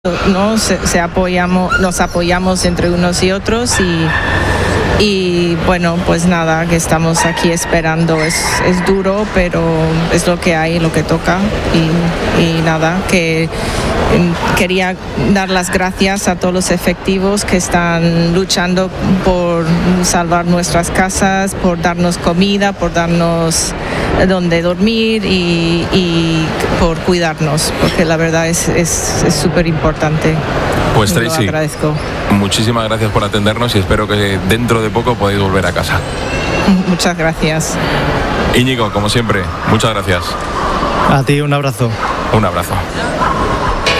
¿no? Nos apoyamos entre unos y otros y bueno, pues nada, que estamos aquí esperando. Es duro, pero es lo que hay, lo que toca y nada, que quería dar las gracias a todos los efectivos que están luchando por salvar nuestras casas, por darnos comida, por darnos donde dormir y por cuidarnos, porque la verdad es súper importante. Pues Tracy, lo agradezco. Muchísimas gracias por atendernos y espero que dentro de poco podáis volver a casa. Muchas gracias. Íñigo, como siempre, muchas gracias. A ti un abrazo. Un abrazo.